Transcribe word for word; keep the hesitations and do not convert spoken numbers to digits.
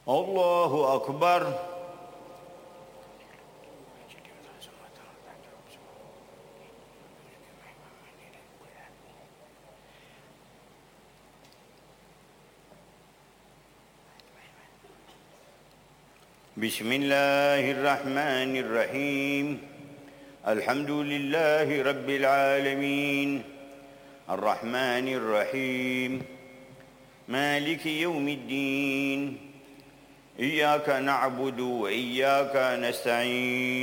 Allahu Akbar. Bismillahirrahmanirrahim. Alhamdulillahi Rabbil Alamin. Ar-Rahmanir-Rahim. Maliki yawmiddin. Iyyaka na'budu wa iyyaka nasta'in.